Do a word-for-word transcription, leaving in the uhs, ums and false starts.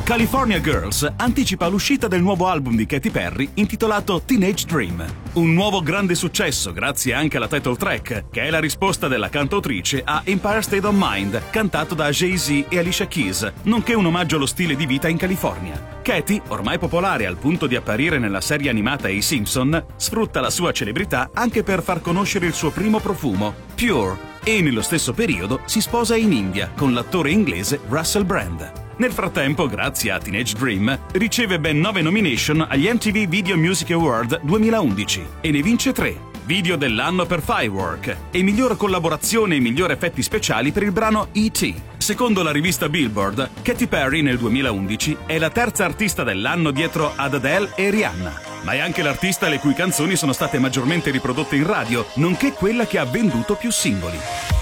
California Girls anticipa l'uscita del nuovo album di Katy Perry intitolato Teenage Dream. Un nuovo grande successo grazie anche alla title track, che è la risposta della cantautrice a Empire State of Mind, cantato da Jay-Z e Alicia Keys, nonché un omaggio allo stile di vita in California. Katy, ormai popolare al punto di apparire nella serie animata I Simpson, sfrutta la sua celebrità anche per far conoscere il suo primo profumo, Pure, e nello stesso periodo si sposa in India con l'attore inglese Russell Brand. Nel frattempo, grazie a Teenage Dream, riceve ben nove nomination agli M T V Video Music Award duemilaundici e ne vince tre. Video dell'anno per Firework e miglior collaborazione e miglior effetti speciali per il brano E T Secondo la rivista Billboard, Katy Perry nel duemilaundici è la terza artista dell'anno dietro ad Adele e Rihanna, ma è anche l'artista le cui canzoni sono state maggiormente riprodotte in radio, nonché quella che ha venduto più singoli.